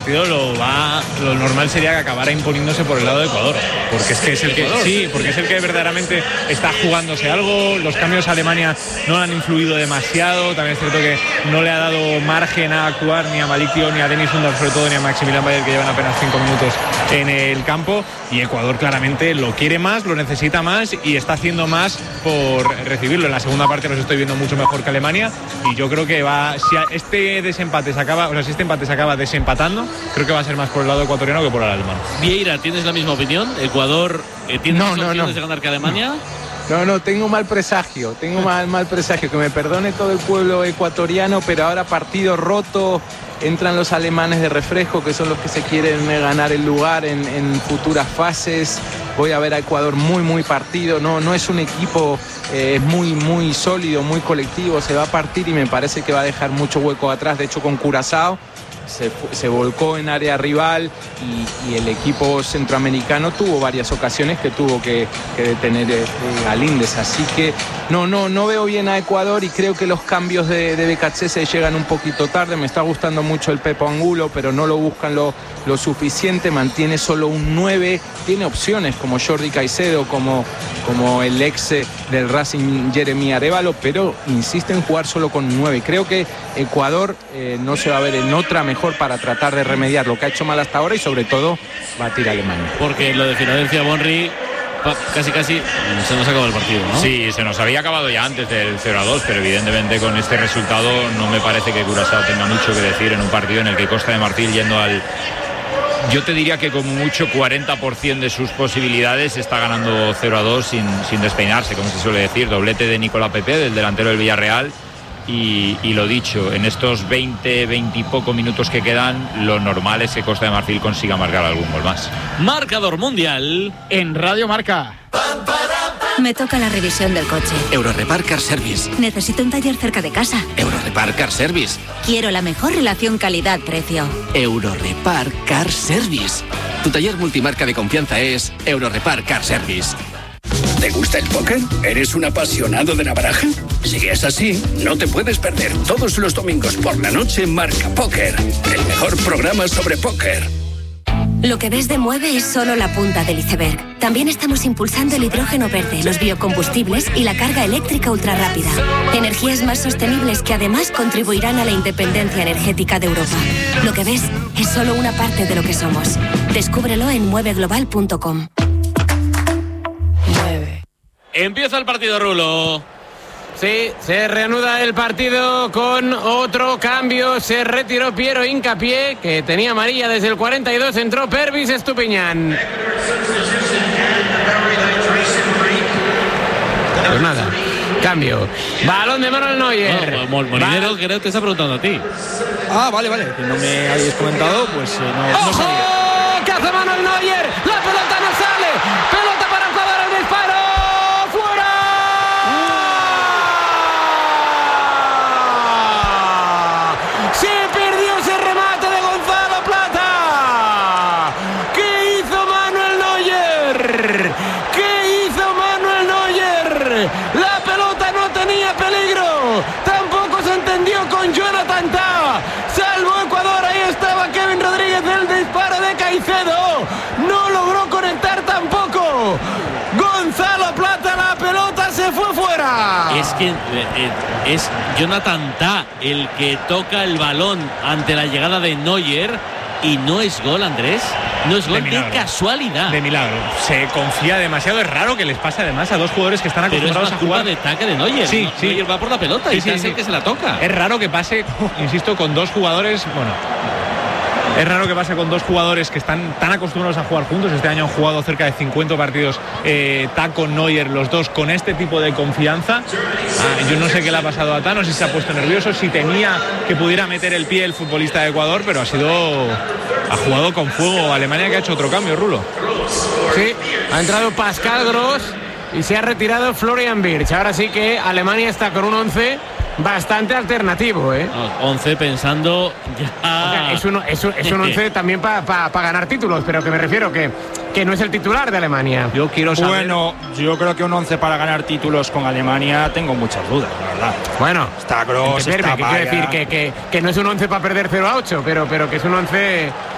partido lo normal sería que acabara imponiéndose por el lado de Ecuador, porque es que es el que porque es el que verdaderamente está jugándose algo. Los cambios a Alemania no le han influido demasiado. También es cierto que no le ha dado margen a actuar ni a Malik Thiaw, ni a Dennis Undav, sobre todo, ni a Maximilian Bayer, que llevan apenas 5 minutos en el campo. Y Ecuador claramente lo quiere más, lo necesita más y está haciendo más por recibirlo. En la segunda parte los estoy viendo mucho mejor que Alemania, y yo creo que si este empate se acaba desempatando, creo que va a ser más por el lado ecuatoriano que por el alemán. Vieira, ¿tienes la misma opinión? ¿Ecuador tiene más opciones de ganar que Alemania? No, tengo mal presagio, mal presagio, que me perdone todo el pueblo ecuatoriano, pero ahora partido roto, entran los alemanes de refresco, que son los que se quieren ganar el lugar en futuras fases. Voy a ver a Ecuador muy partido, no es un equipo muy sólido, muy colectivo, se va a partir y me parece que va a dejar mucho hueco atrás. De hecho, con Curazao se volcó en área rival y el equipo centroamericano tuvo varias ocasiones que tuvo que detener Galíndez. Así que no veo bien a Ecuador, y creo que los cambios de BKC llegan un poquito tarde. Me está gustando mucho el Pepo Angulo, pero no lo buscan lo suficiente. Mantiene solo un 9, tiene opciones como Jordi Caicedo, como el ex del Racing Jeremy Arévalo, pero insiste en jugar solo con 9. Creo que Ecuador no se va a ver en otra mejor para tratar de remediar lo que ha hecho mal hasta ahora, y sobre todo batir a Alemania. Porque lo de Filadelfia, Bonri, casi se nos ha acabado el partido, ¿no? Sí, se nos había acabado ya antes del 0-2, pero evidentemente con este resultado no me parece que Curazao tenga mucho que decir en un partido en el que Costa de Marfil, yendo yo te diría que como mucho 40% de sus posibilidades, está ganando 0-2 sin despeinarse, como se suele decir. Doblete de Nicolás Pepe, del delantero del Villarreal. Y lo dicho, en estos 20 y poco minutos que quedan, lo normal es que Costa de Marfil consiga marcar algún gol más. Marcador mundial en Radio Marca. Me toca la revisión del coche. Eurorepar Car Service. Necesito un taller cerca de casa. Eurorepar Car Service. Quiero la mejor relación calidad-precio. Eurorepar Car Service. Tu taller multimarca de confianza es Eurorepar Car Service. ¿Te gusta el póker? ¿Eres un apasionado de la baraja? Si es así, no te puedes perder todos los domingos por la noche Marca Póker, el mejor programa sobre póker. Lo que ves de Mueve es solo la punta del iceberg. También estamos impulsando el hidrógeno verde, los biocombustibles y la carga eléctrica ultrarrápida. Energías más sostenibles que además contribuirán a la independencia energética de Europa. Lo que ves es solo una parte de lo que somos. Descúbrelo en mueveglobal.com. Empieza el partido, Rulo. Sí, se reanuda el partido con otro cambio. Se retiró Piero Hincapié, que tenía amarilla desde el 42. Entró Pervis Estupiñán. Pues nada, cambio. Balón de Manuel Neuer. Molinero, creo que te está preguntando a ti. Vale. Que no me habéis comentado, pues no sabía. ¡Ojo! ¿Qué hace Manuel Neuer? La pelota no sale. Pelota para Ecuador, el disparo. La pelota no tenía peligro, tampoco se entendió con Jonathan Tah, salvó Ecuador. Ahí estaba Kevin Rodríguez, el disparo de Caicedo, no logró conectar tampoco Gonzalo Plata, la pelota se fue fuera. Es que es Jonathan Tah el que toca el balón ante la llegada de Neuer y no es gol, Andrés. No es gol de casualidad. De milagro. Se confía demasiado. Es raro que les pase además a dos jugadores que están acostumbrados a jugar. Pero es más culpa de Neuer. Sí. Neuer va por la pelota y es el que se la toca. Es raro que pase, insisto, con dos jugadores. Es raro que pase con dos jugadores que están tan acostumbrados a jugar juntos. Este año han jugado cerca de 50 partidos Tah con Neuer, los dos con este tipo de confianza. Yo no sé qué le ha pasado a Tah, no sé si se ha puesto nervioso, si temía que pudiera meter el pie el futbolista de Ecuador, pero ha jugado con fuego. Alemania, que ha hecho otro cambio, Rulo. Sí, ha entrado Pascal Gross y se ha retirado Florian Wirtz. Ahora sí que Alemania está con un 11 bastante alternativo, 11 pensando ya. O sea, es un 11 también para ganar títulos, pero que me refiero que no es el titular de Alemania. Yo quiero saber. Bueno, yo creo que un 11 para ganar títulos con Alemania tengo muchas dudas, la verdad. Bueno, está Gross, está Quiero decir que no es un 11 para perder 0-8, pero que es un 11